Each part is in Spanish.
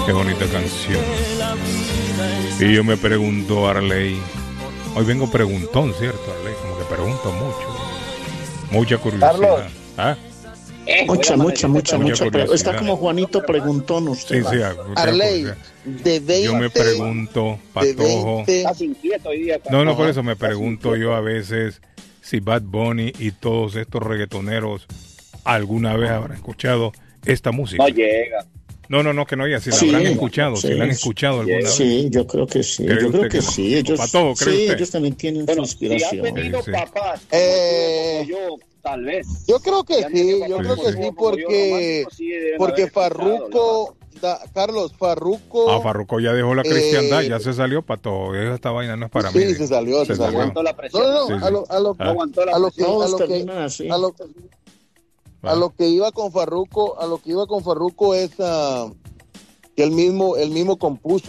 Qué bonita canción. Y yo me pregunto, Arley, hoy vengo preguntón, ¿cierto, Arley? Como que pregunto mucho. Mucha curiosidad. Carlos. ¿Ah? Mucha. Está como Juanito preguntón usted. Sí, Arley, de 20. Yo me pregunto, Patojo. Estás inquieto hoy día. No, por eso me pregunto yo a veces si Bad Bunny y todos estos reggaetoneros alguna vez habrán escuchado esta música. No llega. No, que no haya, si la habrán escuchado, si la han escuchado alguna vez. Sí, yo creo que sí. Yo creo que sí. Ellos, Patojo, ¿cree usted? Ellos también tienen su inspiración. Si han venido papás, yo, tal vez. Yo creo que sí, porque Farruko, Carlos, Farruko. Farruko ya dejó la cristiandad, ya se salió, Patojo. Esta vaina no es para mí. Sí, se salió. Aguantó la presión. A lo que iba con Farruko es que él mismo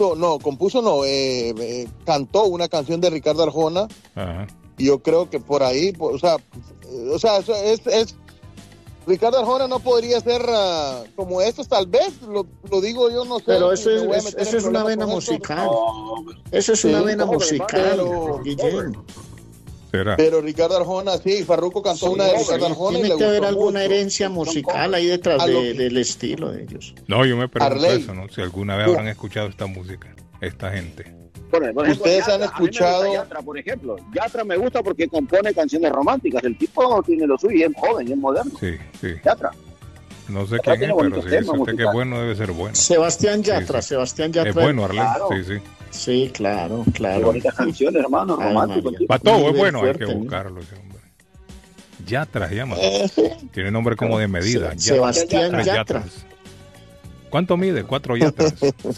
cantó una canción de Ricardo Arjona. Ajá. Y yo creo que por ahí, o sea, eso es Ricardo Arjona no podría ser como estos, tal vez, lo digo yo, no sé. Pero eso es una vena musical. Eso es una vena musical, Guillén. Pero Ricardo Arjona, sí, Farruko cantó una de Ricardo Arjona. Tiene que haber alguna herencia musical ahí detrás del estilo de ellos. No, yo me pregunto eso, ¿no? Si alguna vez habrán escuchado esta música, esta gente. Por ejemplo, ustedes han escuchado. Yatra, por ejemplo. Yatra me gusta porque compone canciones románticas. El tipo tiene lo suyo y es joven y es moderno. Sí. Yatra. No sé quién es, pero si dice usted que es bueno, debe ser bueno. Sebastián Yatra. Es bueno, Arley. Claro. Sí. Sí, claro. Qué bonitas canciones, hermano, romántico. Para todo es bueno, hay que buscarlo ese hombre. Yatra se llama. Tiene nombre como de medida. Sebastián Yatra. ¿Cuánto mide? 4 Yatras.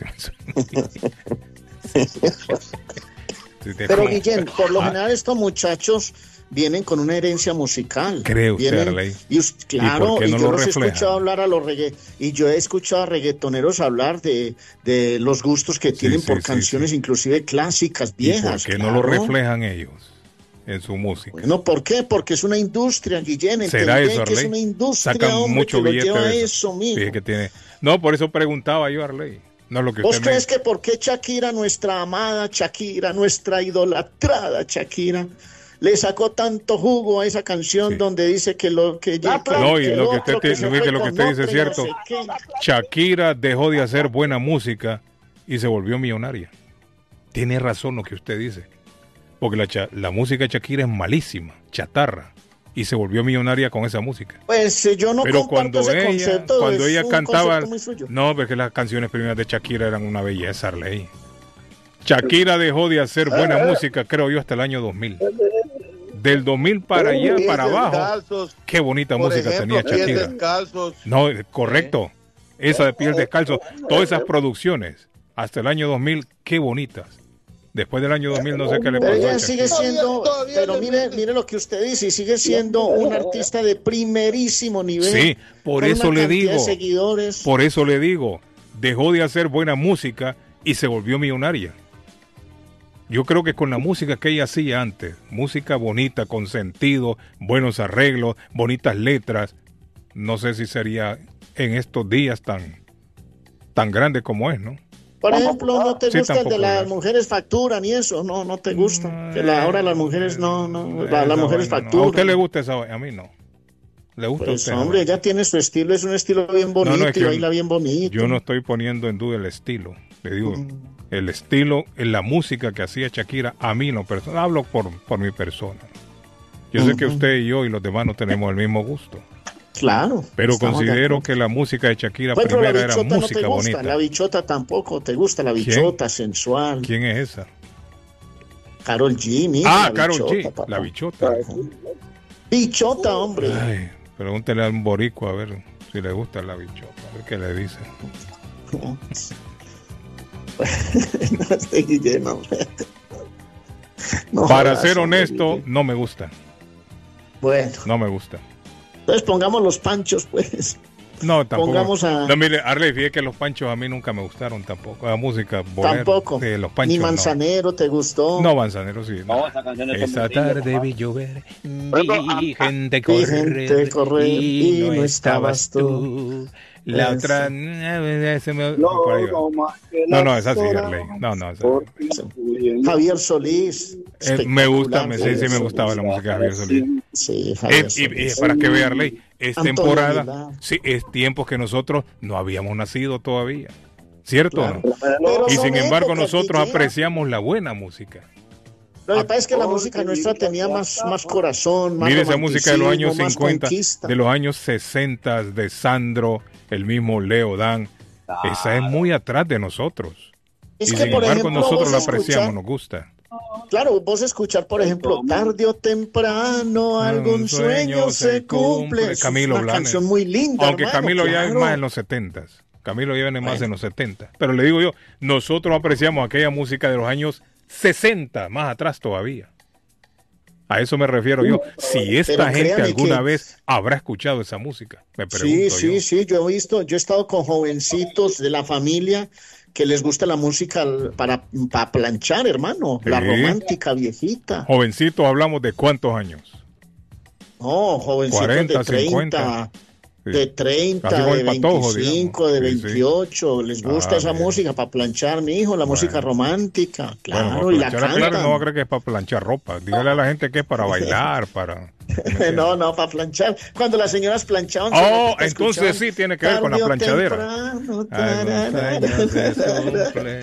Pero Guillén, por lo general estos muchachos vienen con una herencia musical. ¿Cree usted, Arley? Claro, y yo los he escuchado hablar y yo he escuchado a reggaetoneros hablar de los gustos que tienen por canciones inclusive clásicas, viejas. ¿Y por qué no lo reflejan ellos en su música? Bueno, ¿por qué? Porque es una industria, Guillén. ¿Será eso, Arley? Es una industria, sacan mucho billete de eso mismo. Que tiene. No, por eso preguntaba yo, Arley. No, lo que ¿Vos crees que por qué Shakira, nuestra amada Shakira, nuestra idolatrada Shakira, le sacó tanto jugo a esa canción donde dice que lo que ya... No, y lo que usted dice es cierto. Shakira dejó de hacer buena música y se volvió millonaria. Tiene razón lo que usted dice. Porque la música de Shakira es malísima, chatarra. Y se volvió millonaria con esa música. Pues yo no comparto ese concepto. Cuando ella cantaba, no, porque las canciones primeras de Shakira eran una belleza, Arley. Shakira dejó de hacer buena música, creo yo, hasta el año 2000. Del 2000 para allá, para abajo, qué bonita música tenía Shakira. No, correcto. Esa de Piel Descalzo, todas esas producciones, hasta el año 2000, qué bonitas. Después del año 2000 no sé qué le pasó. Pero ella sigue siendo, pero mire lo que usted dice, y sigue siendo un artista de primerísimo nivel. Sí, por eso le digo, dejó de hacer buena música y se volvió millonaria. Yo creo que con la música que ella hacía antes, música bonita, con sentido, buenos arreglos, bonitas letras, no sé si sería en estos días tan grande como es, ¿no? Por ejemplo, ¿no te gusta el de las mujeres facturan y eso? No te gusta. Que ahora las mujeres las mujeres facturan. ¿A usted le gusta esa? A mí no. ¿Le gusta pues, a usted? Hombre, ella tiene su estilo, es un estilo bien bonito y baila bien bonito. Yo no estoy poniendo en duda el estilo. Le digo, el estilo, en la música que hacía Shakira, a mí no, hablo por mi persona. Yo sé que usted y yo y los demás no tenemos el mismo gusto. Claro. Pero considero que la música de Shakira primera era música bonita. La bichota tampoco te gusta, la bichota sensual. ¿Quién es esa? Karol G, mira. Karol G, la bichota. Bichota, hombre. Ay, pregúntele a un boricua a ver si le gusta la bichota, a ver qué le dice. Para ser honesto, no me gusta. Bueno. No me gusta. Entonces pongamos los panchos, pues. No, tampoco. No, mire, Arley, fíjate que los panchos a mí nunca me gustaron tampoco. La música bolero. Tampoco. Los panchos, ni Manzanero, ¿te gustó? No, Manzanero sí. No, esa canción es esa tarde vi llover, vi gente correr y no estabas tú. La otra... No, esa sí, Arley. No, esa. Javier Solís. Me gusta, sí me gustaba la música de Javier Solís. Sí, Javier Solís. Y para que vea, Arley, es Antonio temporada, Aguilar. sí, es tiempos que nosotros no habíamos nacido todavía. ¿Cierto o no? Pero Y son sin embargo épocas, nosotros Guille. apreciamos la buena música. Lo que pasa es que la música nuestra tenía más corazón, más Mire esa música de los años romanticismo, más 50, conquista. de los años 60, de Sandro, el mismo Leo Dan. Esa es muy atrás de nosotros. Es Y que, sin por embargo ejemplo, nosotros vos la apreciamos, escuchar- nos gusta. Claro, vos escuchar, por ejemplo, tarde o temprano algún sueño se cumple. Es Camilo una Blanes. canción muy linda, Aunque hermano, Camilo ya es claro. más en los 70. Camilo ya viene más Bueno. en los 70. Pero le digo yo, nosotros apreciamos aquella música de los años 60, más atrás todavía. A eso me refiero yo. Si esta pero gente créame alguna que- vez habrá escuchado esa música, me pregunto Sí, yo he estado con jovencitos de la familia que les gusta la música para planchar, hermano, la Sí. romántica viejita. Jovencitos, hablamos de cuántos años. No, jovencitos 40, de 30, 50. Sí. de 30, Casi como de el Patojo, 25, de digamos. Sí, sí. 28, les gusta esa bien. música para planchar, mi hijo, la música romántica, claro, Bueno, y la planchar, claro, cantan. no va a creer que es para planchar ropa. Dígale a la gente que es para bailar, para... No, para planchar. Cuando las señoras planchaban. Oh, se entonces escuchaban, sí tiene que ver con la tarde o planchadera. temprano, Algunos años se cumple.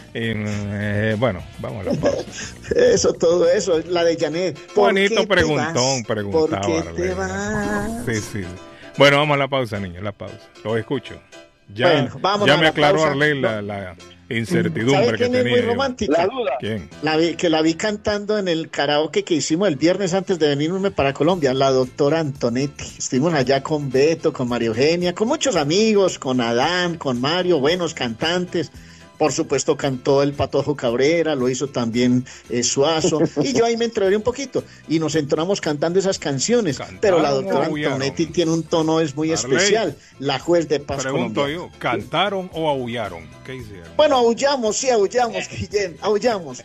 Bueno, vamos a la pausa. Eso, todo eso, la de Janet. ¿Por qué Bonito te preguntón, vas? preguntaba. ¿Por qué te Arley. vas? Sí, sí. Bueno, vamos a la pausa, niños, la pausa. Lo escucho. Ya, Bueno, vámonos ya a me la aclaró pausa. Arley la incertidumbre ¿Sabe que quién es tenía. muy yo. romántica? La duda. ¿Quién? La vi cantando en el karaoke que hicimos el viernes antes de venirme para Colombia, la doctora Antonetti. Estuvimos allá con Beto, con María Eugenia, con muchos amigos, con Adán, con Mario, buenos cantantes. Por supuesto cantó el Patojo Cabrera, lo hizo también Suazo, y yo ahí me entreveré un poquito, y nos entramos cantando esas canciones, pero la doctora ¿Cantaron o Antonetti tiene un tono es muy Arley, especial, la juez de paz Pregunto colombiana. yo, ¿cantaron o aullaron? ¿Qué hicieron? Bueno, aullamos, Guillén, aullamos.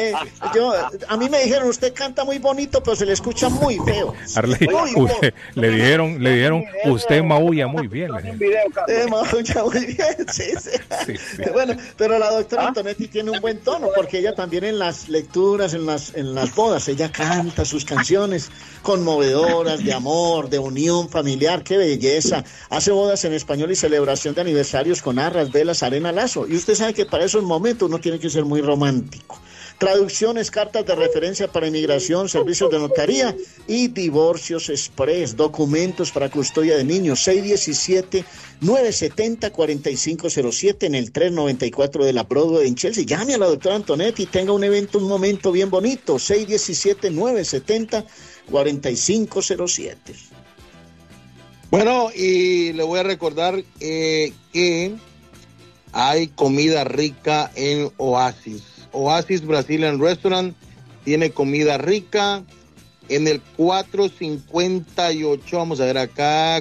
A mí me dijeron, usted canta muy bonito, pero se le escucha muy feo. Arley, Muy feo. le dijeron, usted maulla muy bien. le Un dijeron. video, Carlos. Maulla muy bien, sí. Sí, sí. Bueno, pero la doctora Antonetti tiene un buen tono, porque ella también en las lecturas, en las bodas, ella canta sus canciones conmovedoras, de amor, de unión familiar, qué belleza. Hace bodas en español y celebración de aniversarios con arras, velas, arena, lazo. Y usted sabe que para esos momentos uno tiene que ser muy romántico. Traducciones, cartas de referencia para inmigración, servicios de notaría y divorcios express, documentos para custodia de niños, 617-970-4507 en el 394 de la Broadway en Chelsea. Llame a la doctora Antonetti y tenga un evento, un momento bien bonito, 617-970-4507. Bueno, y le voy a recordar que hay comida rica en Oasis. Oasis Brazilian Restaurant tiene comida rica en el 458, vamos a ver acá,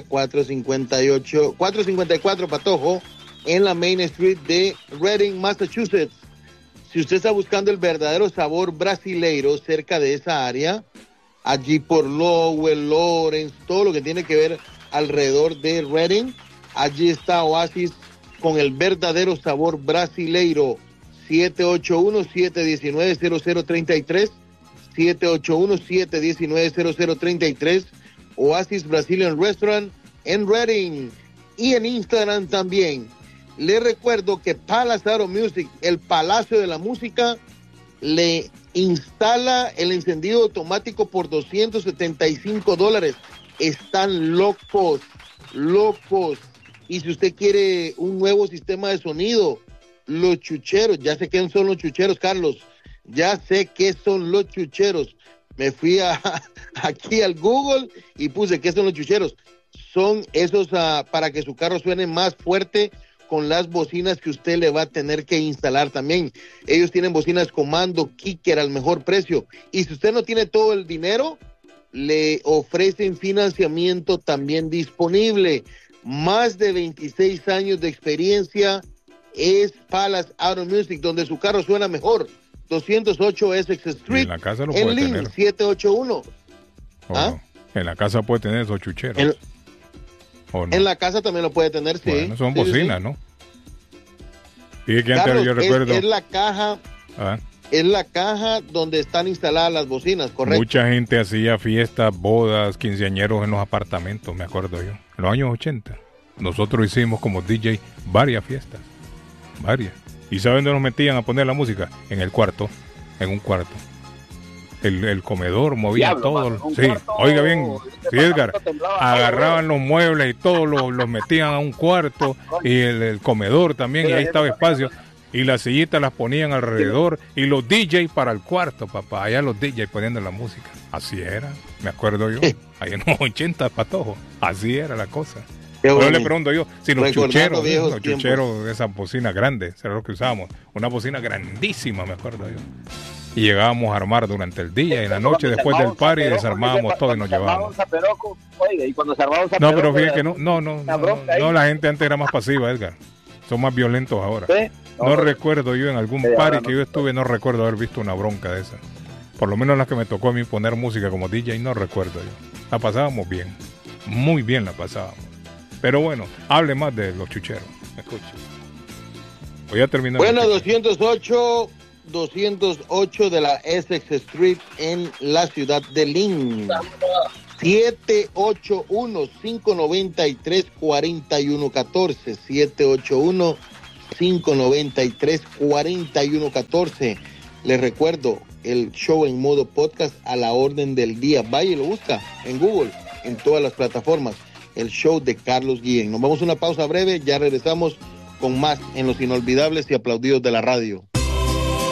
454 Patojo, en la Main Street de Reading, Massachusetts. Si usted está buscando el verdadero sabor brasileiro cerca de esa área, allí por Lowell, Lawrence, todo lo que tiene que ver alrededor de Reading, allí está Oasis con el verdadero sabor brasileiro. 781-719-0033, 781-719-0033, Oasis Brazilian Restaurant en Reading y en Instagram también. Les recuerdo que Palace Auto Music, el Palacio de la Música, le instala el encendido automático por $275. Están locos. Y si usted quiere un nuevo sistema de sonido, los chucheros, ya sé qué son los chucheros, Carlos, ya sé qué son los chucheros. Me fui aquí al Google y puse qué son los chucheros. Son esos para que su carro suene más fuerte con las bocinas que usted le va a tener que instalar también. Ellos tienen bocinas comando Kicker al mejor precio. Y si usted no tiene todo el dinero, le ofrecen financiamiento también disponible. Más de 26 años de experiencia es Palace Auto Music, donde su carro suena mejor. 208 Essex Street, En la casa lo en puede Lynn, tener. 781. En la casa puede tener esos chucheros. ¿O no? En la casa también lo puede tener, sí. Bueno, son sí, bocinas, sí. ¿no? Y que antes Carlos, yo recuerdo... es la caja... Es la caja donde están instaladas las bocinas, ¿correcto? Mucha gente hacía fiestas, bodas, quinceañeros en los apartamentos, me acuerdo yo. En los años 80. Nosotros hicimos como DJ varias fiestas. Varias. ¿Y saben dónde nos metían a poner la música? En el cuarto. En un cuarto. El comedor movía todo. Sí, oiga bien, sí, Edgar. Agarraban los muebles y todos los metían a un cuarto. Y el comedor también, y ahí estaba espacio. Y las sillitas las ponían alrededor. Y los DJ para el cuarto, papá. Allá los DJ poniendo la música. Así era, me acuerdo yo. Ahí en los 80, patojo. Así era la cosa. Bueno, le pregunto yo, si los chucheros de esas bocinas grandes, era lo que usábamos. Una bocina grandísima, me acuerdo yo. Y llegábamos a armar durante el día y en la noche, después del party, desarmábamos todo y nos llevábamos. No, pero fíjate que no, la gente antes era más pasiva, Edgar. Son más violentos ahora. No recuerdo yo en algún party que yo estuve, no recuerdo haber visto una bronca de esa. Por lo menos las que me tocó a mí poner música como DJ, no recuerdo yo. La pasábamos bien, muy bien la pasábamos. Pero bueno, hable más de los chucheros. Escuche. Voy a terminar. Bueno, 208 de la Essex Street en la ciudad de Lynn. 781-593-4114. 781-593-4114. Les recuerdo, el show en modo podcast a la orden del día. Vaya y lo busca en Google, en todas las plataformas. El show de Carlos Guillén. Nos vamos a una pausa breve, ya regresamos con más en los inolvidables y aplaudidos de la radio.